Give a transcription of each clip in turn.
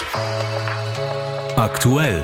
Aktuell.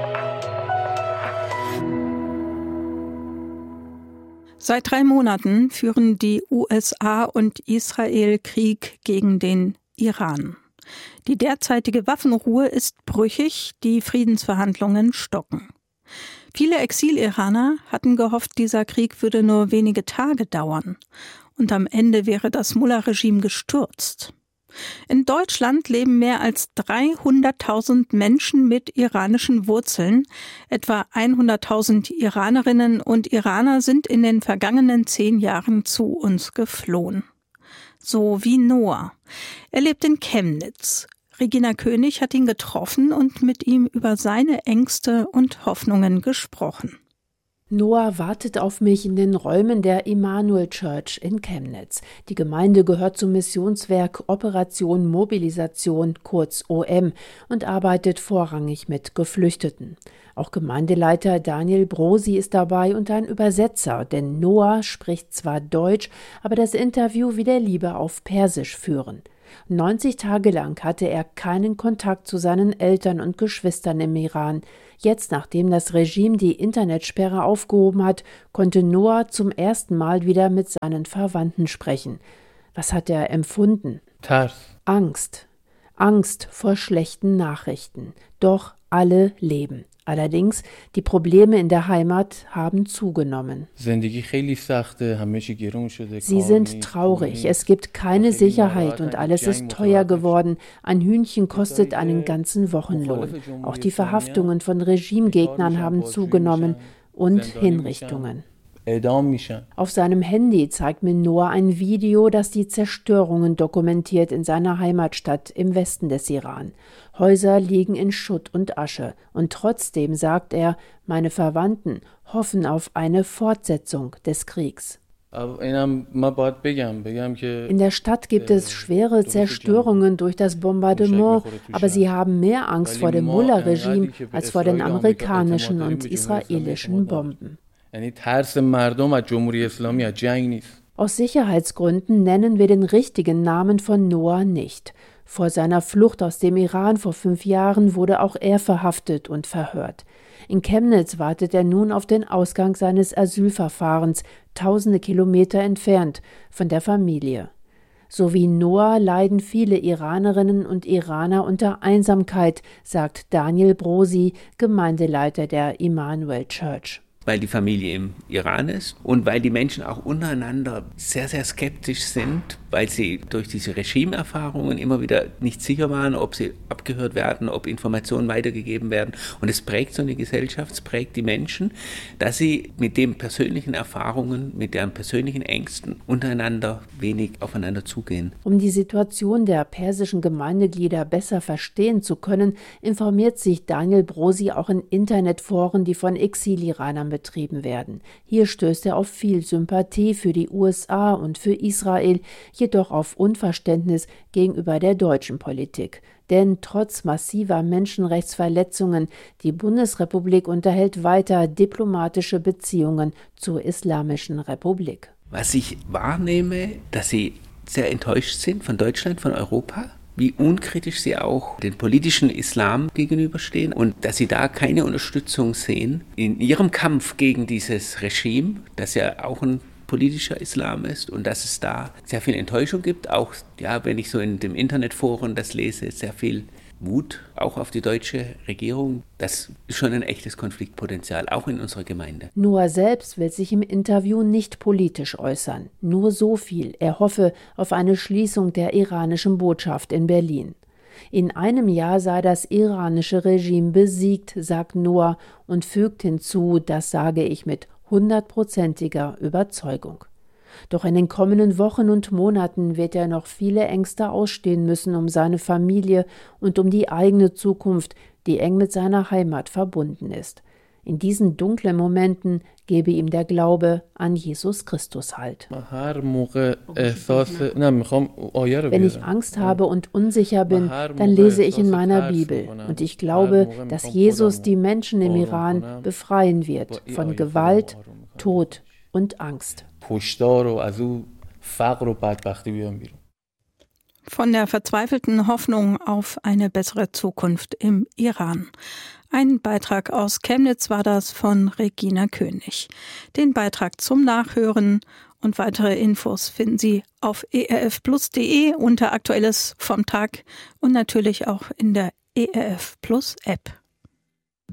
Seit 3 Monaten führen die USA und Israel Krieg gegen den Iran. Die derzeitige Waffenruhe ist brüchig, die Friedensverhandlungen stocken. Viele Exil-Iraner hatten gehofft, dieser Krieg würde nur wenige Tage dauern und am Ende wäre das Mullah-Regime gestürzt. In Deutschland leben mehr als 300.000 Menschen mit iranischen Wurzeln. Etwa 100.000 Iranerinnen und Iraner sind in den vergangenen 10 Jahren zu uns geflohen. So wie Noah. Er lebt in Chemnitz. Regina König hat ihn getroffen und mit ihm über seine Ängste und Hoffnungen gesprochen. Noah wartet auf mich in den Räumen der Immanuel Church in Chemnitz. Die Gemeinde gehört zum Missionswerk Operation Mobilisation, kurz OM, und arbeitet vorrangig mit Geflüchteten. Auch Gemeindeleiter Daniel Brosi ist dabei und ein Übersetzer, denn Noah spricht zwar Deutsch, aber das Interview will er lieber auf Persisch führen. 90 Tage lang hatte er keinen Kontakt zu seinen Eltern und Geschwistern im Iran. Jetzt, nachdem das Regime die Internetsperre aufgehoben hat, konnte Noah zum ersten Mal wieder mit seinen Verwandten sprechen. Was hat er empfunden? Angst. Angst vor schlechten Nachrichten. Doch alle leben. Allerdings, die Probleme in der Heimat haben zugenommen. Sie sind traurig, es gibt keine Sicherheit und alles ist teuer geworden. Ein Hühnchen kostet einen ganzen Wochenlohn. Auch die Verhaftungen von Regimegegnern haben zugenommen und Hinrichtungen. Auf seinem Handy zeigt mir Noah ein Video, das die Zerstörungen dokumentiert in seiner Heimatstadt im Westen des Iran. Häuser liegen in Schutt und Asche. Und trotzdem, sagt er, meine Verwandten hoffen auf eine Fortsetzung des Kriegs. In der Stadt gibt es schwere Zerstörungen durch das Bombardement, aber sie haben mehr Angst vor dem Mullah-Regime als vor den amerikanischen und israelischen Bomben. Aus Sicherheitsgründen nennen wir den richtigen Namen von Noah nicht. Vor seiner Flucht aus dem Iran vor 5 Jahren wurde auch er verhaftet und verhört. In Chemnitz wartet er nun auf den Ausgang seines Asylverfahrens, tausende Kilometer entfernt von der Familie. So wie Noah leiden viele Iranerinnen und Iraner unter Einsamkeit, sagt Daniel Brosi, Gemeindeleiter der Immanuel Church. Weil die Familie im Iran ist und weil die Menschen auch untereinander sehr, sehr skeptisch sind, weil sie durch diese Regimeerfahrungen immer wieder nicht sicher waren, ob sie abgehört werden, ob Informationen weitergegeben werden. Und es prägt so eine Gesellschaft, es prägt die Menschen, dass sie mit den persönlichen Erfahrungen, mit deren persönlichen Ängsten untereinander wenig aufeinander zugehen. Um die Situation der persischen Gemeindeglieder besser verstehen zu können, informiert sich Daniel Brosi auch in Internetforen, die von Exil-Iranern betrieben werden. Hier stößt er auf viel Sympathie für die USA und für Israel, jedoch auf Unverständnis gegenüber der deutschen Politik. Denn trotz massiver Menschenrechtsverletzungen, die Bundesrepublik unterhält weiter diplomatische Beziehungen zur Islamischen Republik. Was ich wahrnehme, dass sie sehr enttäuscht sind von Deutschland, von Europa, wie unkritisch sie auch den politischen Islam gegenüberstehen und dass sie da keine Unterstützung sehen in ihrem Kampf gegen dieses Regime, das ja auch ein politischer Islam ist und dass es da sehr viel Enttäuschung gibt, auch ja, wenn ich so in dem Internetforen das lese, sehr viel Wut, auch auf die deutsche Regierung. Das ist schon ein echtes Konfliktpotenzial, auch in unserer Gemeinde. Noah selbst will sich im Interview nicht politisch äußern. Nur so viel. Er hoffe auf eine Schließung der iranischen Botschaft in Berlin. In einem Jahr sei das iranische Regime besiegt, sagt Noah und fügt hinzu, das sage ich mit 100%iger Überzeugung. Doch in den kommenden Wochen und Monaten wird er noch viele Ängste ausstehen müssen um seine Familie und um die eigene Zukunft, die eng mit seiner Heimat verbunden ist. In diesen dunklen Momenten gebe ihm der Glaube an Jesus Christus Halt. Wenn ich Angst habe und unsicher bin, dann lese ich in meiner Bibel und ich glaube, dass Jesus die Menschen im Iran befreien wird von Gewalt, Tod und Angst. Von der verzweifelten Hoffnung auf eine bessere Zukunft im Iran. Ein Beitrag aus Chemnitz war das von Regina König. Den Beitrag zum Nachhören und weitere Infos finden Sie auf erfplus.de unter Aktuelles vom Tag und natürlich auch in der ERF Plus App.